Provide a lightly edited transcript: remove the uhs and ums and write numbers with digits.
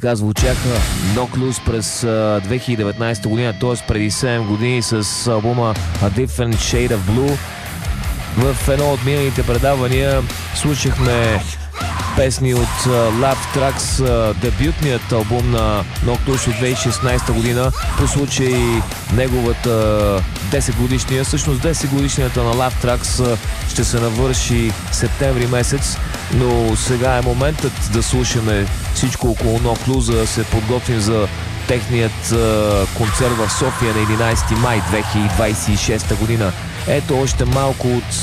Така звучаха No Clues през 2019 година, т.е. преди 7 години с албума A Different Shade of Blue. В едно от миналите предавания слушахме песни от Love Tracks, дебютният албум на No Clues от 2016 година, по случай неговата 10 годишния. Всъщност 10 годишнията на Love Tracks ще се навърши септември месец, но сега е моментът да слушаме всичко около No Clues, за да се подготвим за техният концерт в София на 11 май 2026 година. Ето още малко от